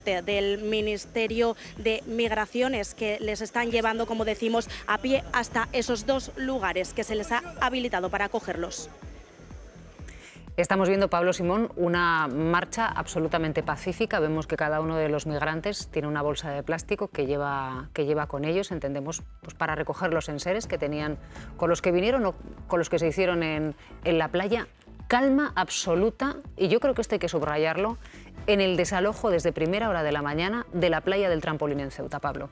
del Ministerio de Migraciones, que les están llevando, como decimos, a pie hasta esos 2 lugares que se les ha habilitado para acogerlos. Estamos viendo, Pablo Simón, una marcha absolutamente pacífica. Vemos que cada uno de los migrantes tiene una bolsa de plástico que lleva con ellos, entendemos, pues para recoger los enseres que tenían con los que vinieron o con los que se hicieron en la playa. Calma absoluta, y yo creo que esto hay que subrayarlo, en el desalojo desde primera hora de la mañana de la playa del Trampolín en Ceuta, Pablo.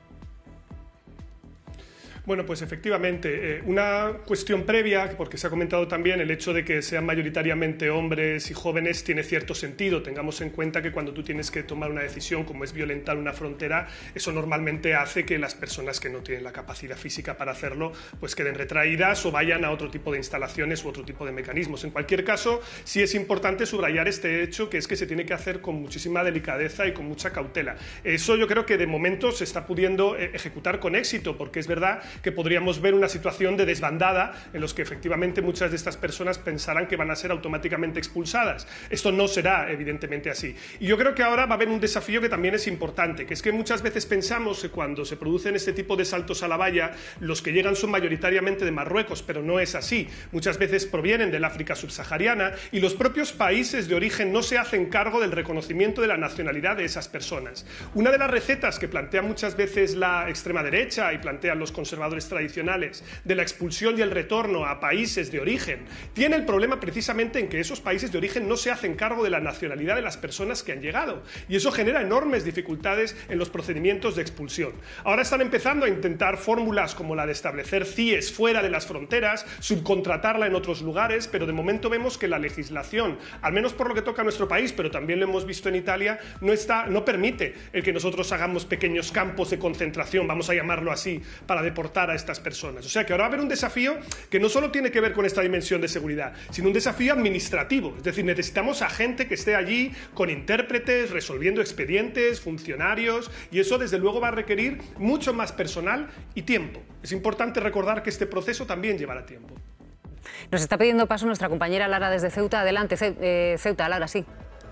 Bueno, pues efectivamente, una cuestión previa, porque se ha comentado también el hecho de que sean mayoritariamente hombres y jóvenes, tiene cierto sentido. Tengamos en cuenta que cuando tú tienes que tomar una decisión como es violentar una frontera, eso normalmente hace que las personas que no tienen la capacidad física para hacerlo pues queden retraídas o vayan a otro tipo de instalaciones u otro tipo de mecanismos. En cualquier caso, sí es importante subrayar este hecho, que es que se tiene que hacer con muchísima delicadeza y con mucha cautela. Eso yo creo que de momento se está pudiendo ejecutar con éxito, porque es verdad que podríamos ver una situación de desbandada en los que efectivamente muchas de estas personas pensarán que van a ser automáticamente expulsadas. Esto no será evidentemente así. Y yo creo que ahora va a haber un desafío que también es importante, que es que muchas veces pensamos que cuando se producen este tipo de saltos a la valla, los que llegan son mayoritariamente de Marruecos, pero no es así. Muchas veces provienen del África subsahariana y los propios países de origen no se hacen cargo del reconocimiento de la nacionalidad de esas personas. Una de las recetas que plantea muchas veces la extrema derecha y plantean los conservadores tradicionales de la expulsión y el retorno a países de origen tiene el problema precisamente en que esos países de origen no se hacen cargo de la nacionalidad de las personas que han llegado, y eso genera enormes dificultades en los procedimientos de expulsión. Ahora están empezando a intentar fórmulas como la de establecer CIEs fuera de las fronteras, subcontratarla en otros lugares, pero de momento vemos que la legislación, al menos por lo que toca a nuestro país, pero también lo hemos visto en Italia, no permite el que nosotros hagamos pequeños campos de concentración, vamos a llamarlo así, para deportar a estas personas. O sea que ahora va a haber un desafío que no solo tiene que ver con esta dimensión de seguridad, sino un desafío administrativo. Es decir, necesitamos a gente que esté allí con intérpretes, resolviendo expedientes, funcionarios, y eso desde luego va a requerir mucho más personal y tiempo. Es importante recordar que este proceso también llevará tiempo. Nos está pidiendo paso nuestra compañera Lara desde Ceuta. Adelante, Ceuta, Lara, sí.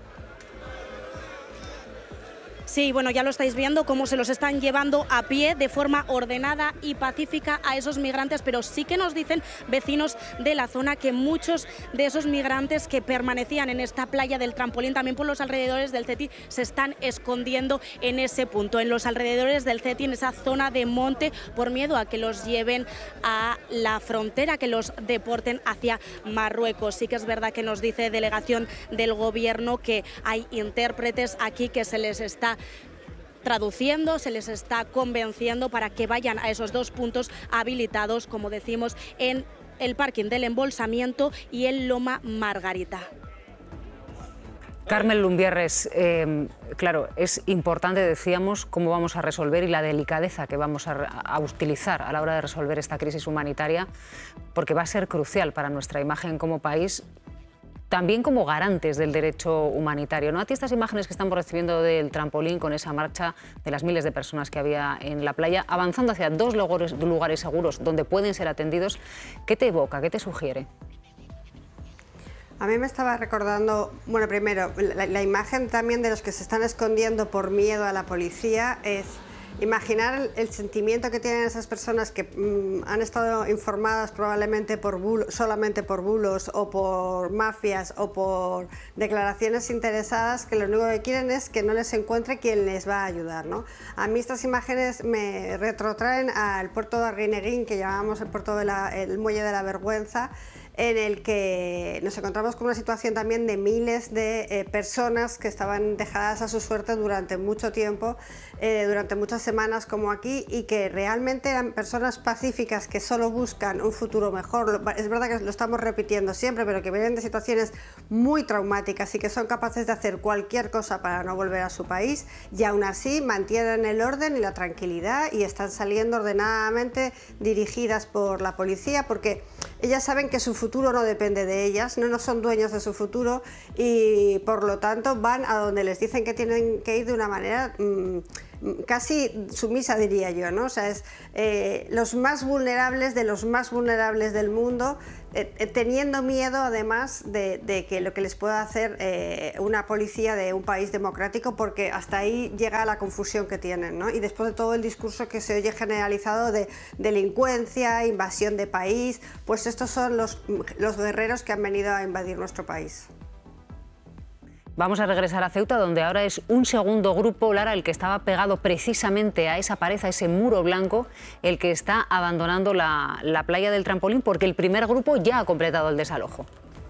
Sí, bueno, ya lo estáis viendo, cómo se los están llevando a pie de forma ordenada y pacífica a esos migrantes, pero sí que nos dicen vecinos de la zona que muchos de esos migrantes que permanecían en esta playa del Trampolín, también por los alrededores del Ceti, se están escondiendo en ese punto, en los alrededores del Ceti, en esa zona de monte, por miedo a que los lleven a la frontera, que los deporten hacia Marruecos. Sí que es verdad que nos dice delegación del gobierno que hay intérpretes aquí que se les está traduciendo, se les está convenciendo para que vayan a esos 2 puntos habilitados, como decimos, en el parking del embolsamiento y en Loma Margarita. Carmen Lumbierres, claro, es importante, decíamos, cómo vamos a resolver y la delicadeza que vamos a utilizar a la hora de resolver esta crisis humanitaria, porque va a ser crucial para nuestra imagen como país, también como garantes del derecho humanitario, ¿no? A ti estas imágenes que estamos recibiendo del Trampolín con esa marcha de las miles de personas que había en la playa, avanzando hacia 2 lugares seguros donde pueden ser atendidos, ¿qué te evoca, qué te sugiere? A mí me estaba recordando, bueno, primero, la imagen también de los que se están escondiendo por miedo a la policía es imaginar el sentimiento que tienen esas personas que han estado informadas probablemente solamente por bulos o por mafias o por declaraciones interesadas, que lo único que quieren es que no les encuentre quien les va a ayudar, ¿no? A mí estas imágenes me retrotraen al puerto de Arguineguín, que llamamos el muelle de la vergüenza, en el que nos encontramos con una situación también de miles de personas que estaban dejadas a su suerte durante mucho tiempo, durante muchas semanas como aquí, y que realmente eran personas pacíficas que solo buscan un futuro mejor. Es verdad que lo estamos repitiendo siempre, pero que vienen de situaciones muy traumáticas y que son capaces de hacer cualquier cosa para no volver a su país, y aún así mantienen el orden y la tranquilidad y están saliendo ordenadamente, dirigidas por la policía, porque ellas saben que su futuro no depende de ellas, no son dueños de su futuro, y por lo tanto van a donde les dicen que tienen que ir de una manera casi sumisa, diría yo, ¿no? O sea, es los más vulnerables de los más vulnerables del mundo, teniendo miedo además de que lo que les pueda hacer una policía de un país democrático, porque hasta ahí llega la confusión que tienen, ¿no? Y después de todo el discurso que se oye generalizado de delincuencia, invasión de país, pues estos son los guerreros que han venido a invadir nuestro país. Vamos a regresar a Ceuta, donde ahora es un segundo grupo, Lara, el que estaba pegado precisamente a esa pared, a ese muro blanco, el que está abandonando la playa del Trampolín, porque el primer grupo ya ha completado el desalojo.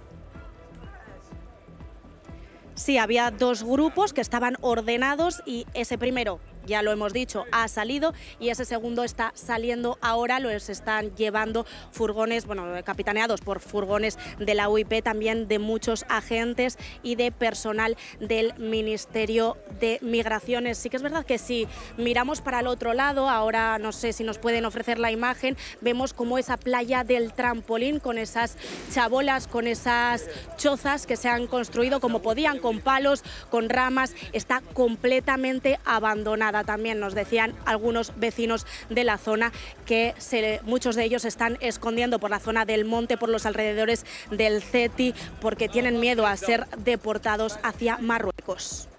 Sí, había dos grupos que estaban ordenados y ese primero, ya lo hemos dicho, ha salido y ese segundo está saliendo ahora, los están llevando furgones, bueno, capitaneados por furgones de la UIP, también de muchos agentes y de personal del Ministerio de Migraciones. Sí que es verdad que si miramos para el otro lado, ahora no sé si nos pueden ofrecer la imagen, vemos como esa playa del Trampolín con esas chabolas, con esas chozas que se han construido como podían, con palos, con ramas, está completamente abandonada. También nos decían algunos vecinos de la zona que muchos de ellos se están escondiendo por la zona del monte, por los alrededores del Ceti, porque tienen miedo a ser deportados hacia Marruecos.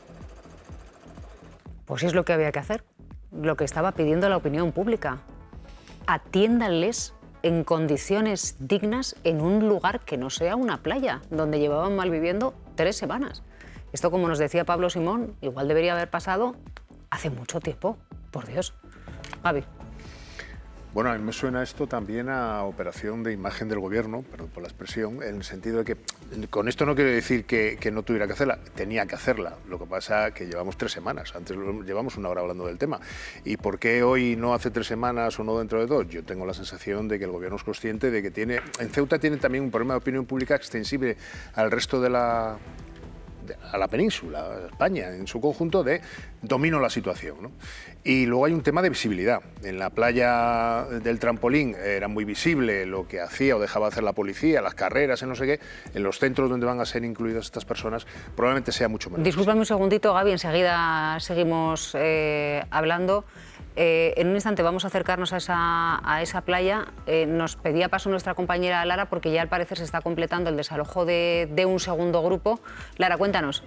Pues es lo que había que hacer, lo que estaba pidiendo la opinión pública. Atiéndanles en condiciones dignas en un lugar que no sea una playa, donde llevaban malviviendo 3 semanas. Esto, como nos decía Pablo Simón, igual debería haber pasado hace mucho tiempo, por Dios. Gaby. Bueno, a mí me suena esto también a operación de imagen del gobierno, perdón por la expresión, en el sentido de que, con esto no quiero decir que no tuviera que hacerla, tenía que hacerla. Lo que pasa es que llevamos 3 semanas, antes llevamos 1 hora hablando del tema. ¿Y por qué hoy no hace 3 semanas o no dentro de 2? Yo tengo la sensación de que el gobierno es consciente de que en Ceuta tiene también un problema de opinión pública extensible al resto de a la península, a España en su conjunto, de domino la situación, ¿no? Y luego hay un tema de visibilidad. En la playa del Trampolín era muy visible lo que hacía o dejaba hacer la policía, las carreras, en no sé qué. En los centros donde van a ser incluidas estas personas probablemente sea mucho menos. Discúlpame un segundito, Gaby, enseguida seguimos hablando. En un instante vamos a acercarnos a esa playa. Nos pedía paso nuestra compañera Lara porque ya al parecer se está completando el desalojo de un segundo grupo. Lara, cuéntanos.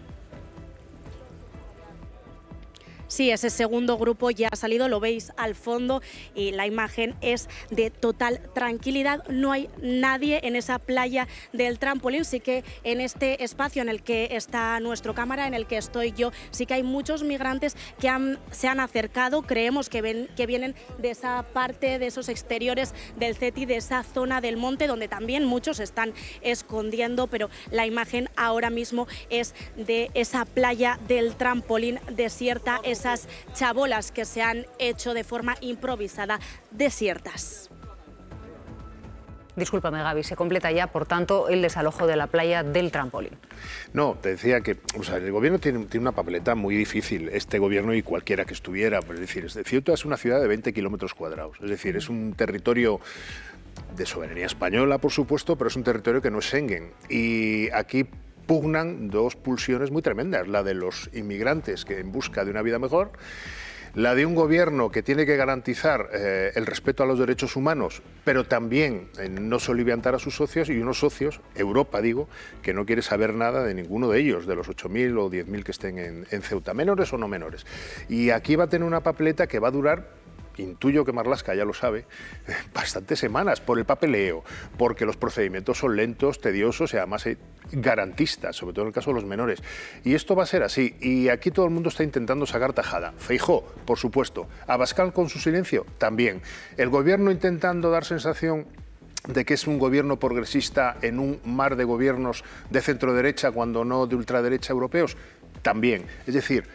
Sí, ese segundo grupo ya ha salido, lo veis al fondo y la imagen es de total tranquilidad. No hay nadie en esa playa del Trampolín, sí que en este espacio en el que está nuestra cámara, en el que estoy yo, sí que hay muchos migrantes que se han acercado, creemos que vienen de esa parte, de esos exteriores del Ceti, de esa zona del monte donde también muchos se están escondiendo, pero la imagen ahora mismo es de esa playa del Trampolín desierta, esas chabolas que se han hecho de forma improvisada, desiertas. Discúlpame, Gaby, se completa ya, por tanto, el desalojo de la playa del Trampolín. No, te decía que el gobierno tiene una papeleta muy difícil, este gobierno y cualquiera que estuviera. Es decir, Ceuta es una ciudad de 20 kilómetros cuadrados, es decir, es un territorio de soberanía española, por supuesto, pero es un territorio que no es Schengen. Y aquí pugnan 2 pulsiones muy tremendas, la de los inmigrantes que en busca de una vida mejor, la de un gobierno que tiene que garantizar el respeto a los derechos humanos, pero también no soliviantar a sus socios, y unos socios, Europa digo, que no quiere saber nada de ninguno de ellos, de los 8.000 o 10.000 que estén en Ceuta, menores o no menores. Y aquí va a tener una papeleta que va a durar, intuyo que Marlaska ya lo sabe, bastantes semanas por el papeleo, porque los procedimientos son lentos, tediosos y además garantistas, sobre todo en el caso de los menores. Y esto va a ser así, y aquí todo el mundo está intentando sacar tajada. Feijóo, por supuesto. Abascal con su silencio, también. El gobierno intentando dar sensación de que es un gobierno progresista en un mar de gobiernos de centro-derecha, cuando no de ultraderecha europeos, también. Es decir,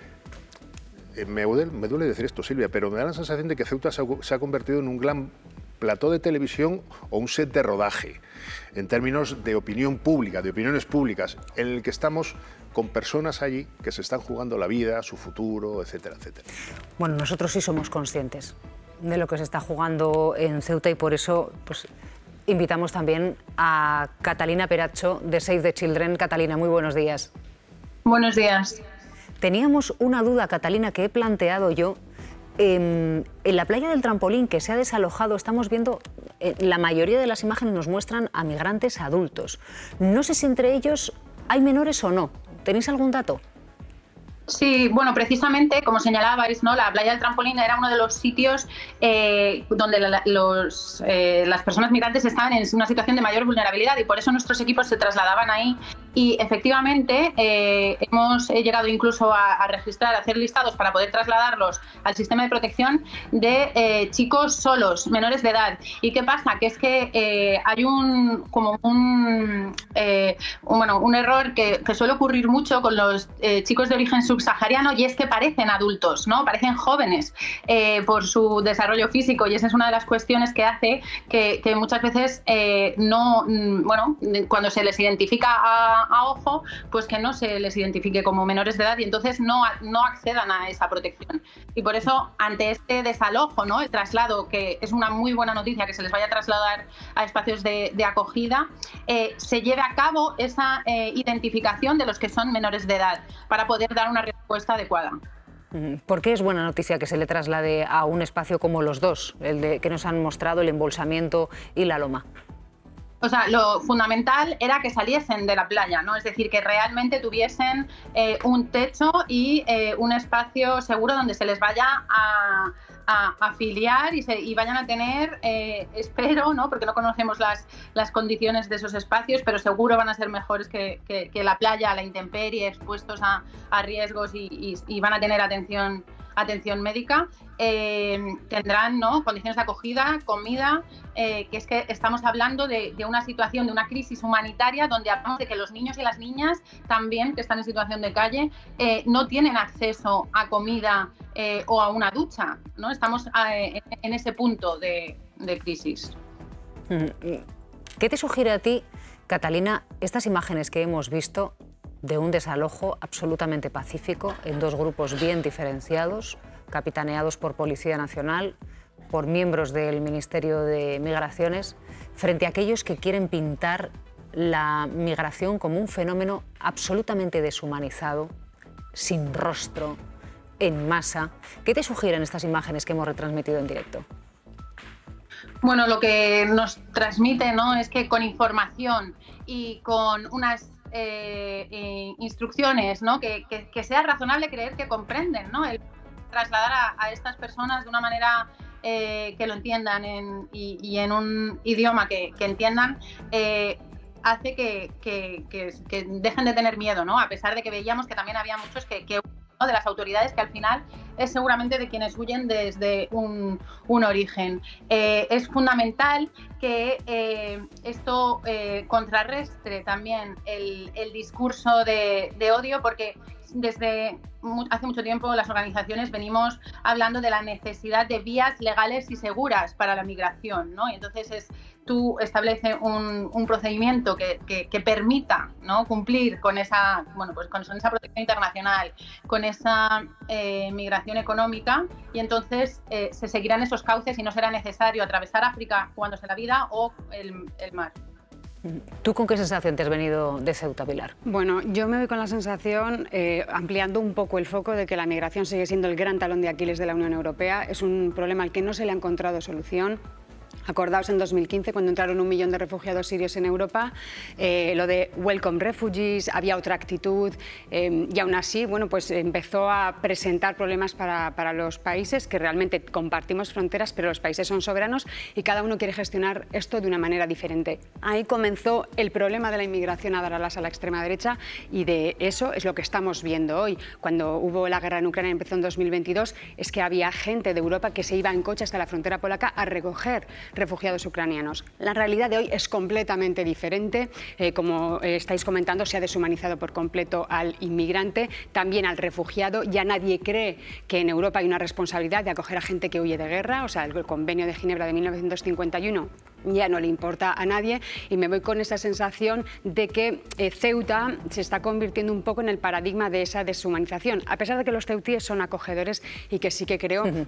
me duele decir esto, Silvia, pero me da la sensación de que Ceuta se ha convertido en un gran plató de televisión o un set de rodaje, en términos de opinión pública, de opiniones públicas, en el que estamos con personas allí que se están jugando la vida, su futuro, etcétera, etcétera. Bueno, nosotros sí somos conscientes de lo que se está jugando en Ceuta y por eso pues, invitamos también a Catalina Peracho de Save the Children. Catalina, muy buenos días. Buenos días. Teníamos una duda, Catalina, que he planteado yo en la playa del Trampolín, que se ha desalojado, estamos viendo, la mayoría de las imágenes nos muestran a migrantes adultos. No sé si entre ellos hay menores o no. ¿Tenéis algún dato? Sí, bueno, precisamente, como señalabais, ¿no? La playa del Trampolín era uno de los sitios donde las personas migrantes estaban en una situación de mayor vulnerabilidad, y por eso nuestros equipos se trasladaban ahí. Y efectivamente hemos llegado incluso a registrar, a hacer listados para poder trasladarlos al sistema de protección de chicos solos, menores de edad. ¿Y qué pasa? Que es que hay un error que suele ocurrir mucho con los chicos de origen subsahariano, y es que parecen adultos, ¿no? Parecen jóvenes por su desarrollo físico, y esa es una de las cuestiones que hace que muchas veces cuando se les identifica a ojo, pues que no se les identifique como menores de edad, y entonces no accedan a esa protección. Y por eso, ante este desalojo, ¿no? El traslado, que es una muy buena noticia que se les vaya a trasladar a espacios de acogida, se lleve a cabo esa identificación de los que son menores de edad para poder dar una respuesta adecuada. ¿Por qué es buena noticia que se le traslade a un espacio como los dos, el que nos han mostrado, el embolsamiento y la loma? O sea, lo fundamental era que saliesen de la playa, ¿no? Es decir, que realmente tuviesen un techo y un espacio seguro donde se les vaya a afiliar y vayan a tener, espero, ¿no? Porque no conocemos las condiciones de esos espacios, pero seguro van a ser mejores que la playa, a la intemperie, expuestos a riesgos, y van a tener atención médica. Tendrán, ¿no? Condiciones de acogida, comida, que es que estamos hablando de una situación, de una crisis humanitaria, donde hablamos de que los niños y las niñas también, que están en situación de calle, no tienen acceso a comida o a una ducha, ¿no? Estamos en ese punto de crisis. ¿Qué te sugiere a ti, Catalina, estas imágenes que hemos visto de un desalojo absolutamente pacífico en dos grupos bien diferenciados, capitaneados por Policía Nacional, por miembros del Ministerio de Migraciones, frente a aquellos que quieren pintar la migración como un fenómeno absolutamente deshumanizado, sin rostro, en masa? ¿Qué te sugieren estas imágenes que hemos retransmitido en directo? Bueno, lo que nos transmite, ¿no? Es que con información y con unas instrucciones, ¿no? que sea razonable creer que comprenden, ¿no? El trasladar a estas personas de una manera que lo entiendan y en un idioma que entiendan, hace que dejen de tener miedo, ¿no? A pesar de que veíamos que también había muchos ¿no? de las autoridades, que al final es seguramente de quienes huyen desde un origen. Es fundamental que esto contrarrestre también el discurso de odio, porque desde hace mucho tiempo las organizaciones venimos hablando de la necesidad de vías legales y seguras para la migración, ¿no? Y entonces tú estableces un procedimiento que permita, ¿no? cumplir con esa, con esa protección internacional, con esa migración económica, y entonces se seguirán esos cauces y no será necesario atravesar África jugándose la vida o el mar. ¿Tú con qué sensación te has venido de Ceuta, Pilar? Bueno, yo me voy con la sensación, ampliando un poco el foco, de que la migración sigue siendo el gran talón de Aquiles de la Unión Europea. Es un problema al que no se le ha encontrado solución. Acordaos en 2015, cuando entraron 1 millón de refugiados sirios en Europa, lo de Welcome Refugees, había otra actitud, y aún así, bueno, pues empezó a presentar problemas para los países, que realmente compartimos fronteras, pero los países son soberanos y cada uno quiere gestionar esto de una manera diferente. Ahí comenzó el problema de la inmigración a dar alas a la extrema derecha, y de eso es lo que estamos viendo hoy. Cuando hubo la guerra en Ucrania, empezó en 2022, es que había gente de Europa que se iba en coche hasta la frontera polaca a recoger refugiados ucranianos. La realidad de hoy es completamente diferente. Como estáis comentando, se ha deshumanizado por completo al inmigrante, también al refugiado. Ya nadie cree que en Europa hay una responsabilidad de acoger a gente que huye de guerra. O sea, el Convenio de Ginebra de 1951 ya no le importa a nadie, y me voy con esa sensación de que Ceuta se está convirtiendo un poco en el paradigma de esa deshumanización, a pesar de que los ceutíes son acogedores y que sí que creo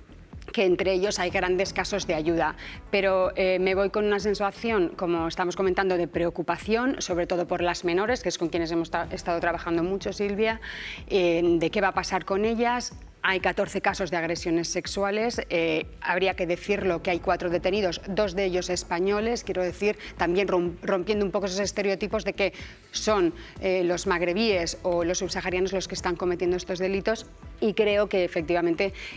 que entre ellos hay grandes casos de ayuda. Pero me voy con una sensación, como estamos comentando, de preocupación, sobre todo por las menores, que es con quienes hemos estado trabajando mucho, Silvia, de qué va a pasar con ellas. Hay 14 casos de agresiones sexuales, habría que decirlo que hay 4 detenidos, 2 de ellos españoles, quiero decir, también rompiendo un poco esos estereotipos de que son los magrebíes o los subsaharianos los que están cometiendo estos delitos, y creo que efectivamente